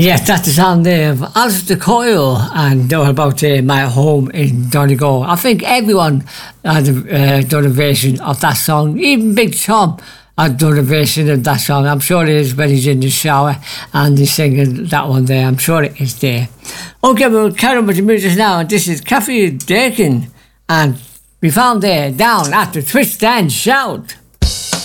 Yes, that's the sound there of Alistair Coyle, and they were about My Home in Donegal. I think everyone had done a version of that song. Even Big Tom had done a version of that song. I'm sure it is when he's in the shower and he's singing that one there. I'm sure it is there. Okay, we'll carry on with the music now. And this is Kathy Durkin, and we found there down at the Twist and Shout.